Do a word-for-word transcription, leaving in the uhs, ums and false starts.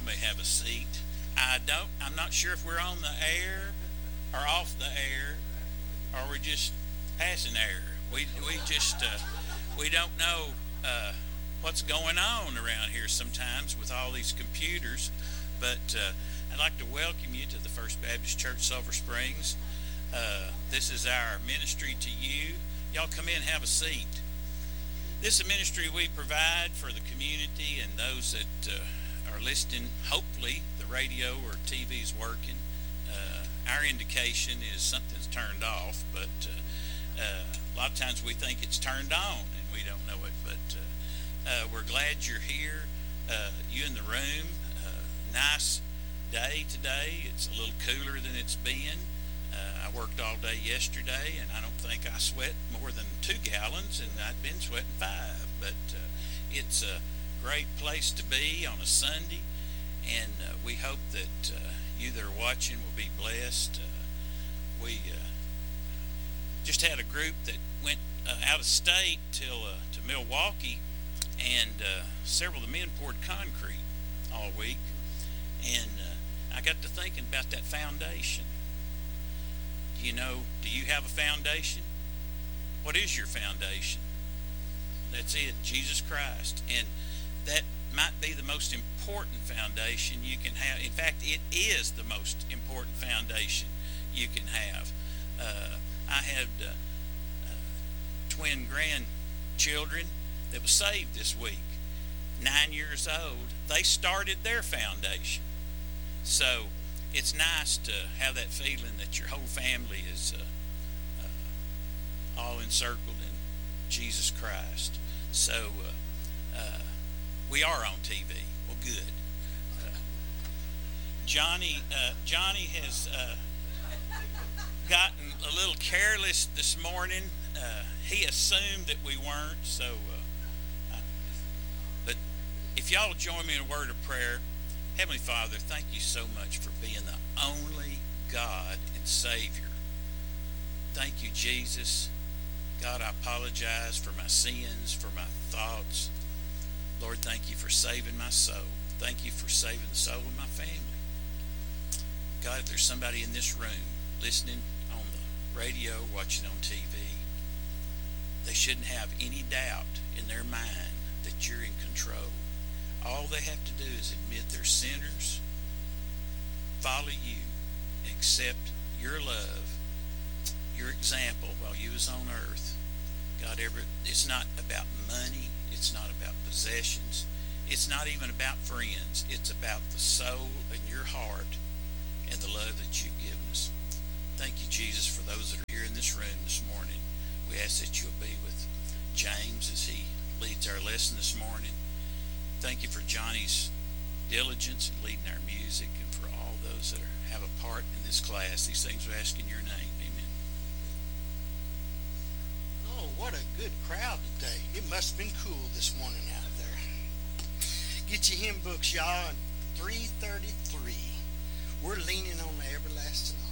may have a seat. I don't. I'm not sure if we're on the air or off the air, or we're just passing air. We we just uh, we don't know uh, what's going on around here sometimes with all these computers. But uh, I'd like to welcome you to the First Baptist Church Silver Springs. Uh, this is our ministry to you. Y'all come in and have a seat. This is a ministry we provide for the community and those that uh, are listening. Hopefully the radio or T V is working. Uh, our indication is something's turned off, but uh, uh, a lot of times we think it's turned on and we don't know it. But uh, uh, we're glad you're here. Uh, you in the room. Uh, nice day today. It's a little cooler than it's been. Uh, I worked all day yesterday, and I don't think I sweat more than two gallons, and I'd been sweating five. But uh, it's a great place to be on a Sunday, and uh, we hope that uh, you that are watching will be blessed. Uh, we uh, just had a group that went uh, out of state till uh, to Milwaukee, and uh, several of the men poured concrete all week, and uh, I got to thinking about that foundation. You know, do you have a foundation? What is your foundation? That's it, Jesus Christ. And that might be the most important foundation you can have. In fact, it is the most important foundation you can have. Uh, I had uh, uh, twin grandchildren that was saved this week, nine years old. They started their foundation. So it's nice to have that feeling that your whole family is uh, uh, all encircled in Jesus Christ. So uh, uh, we are on T V. Well, good. Uh, Johnny, uh, Johnny has uh, gotten a little careless this morning. Uh, he assumed that we weren't. So, uh, I, but if y'all will join me in a word of prayer. Heavenly Father, thank you so much for being the only God and Savior. Thank you, Jesus. God, I apologize for my sins, for my thoughts. Lord, thank you for saving my soul. Thank you for saving the soul of my family. God, if there's somebody in this room listening on the radio, watching on T V, they shouldn't have any doubt in their mind that you're in control. All they have to do is admit they're sinners, follow you, accept your love, your example while you was on earth. God, ever, it's not about money. It's not about possessions. It's not even about friends. It's about the soul and your heart and the love that you've given us. Thank you, Jesus, for those that are here in this room this morning. We ask that you'll be with James as he leads our lesson this morning. Thank you for Johnny's diligence in leading our music and for all those that are, have a part in this class. These things we ask in your name. Amen. Oh, what a good crowd today. It must have been cool this morning out there. Get your hymn books, y'all. three thirty-three. We're leaning on the everlasting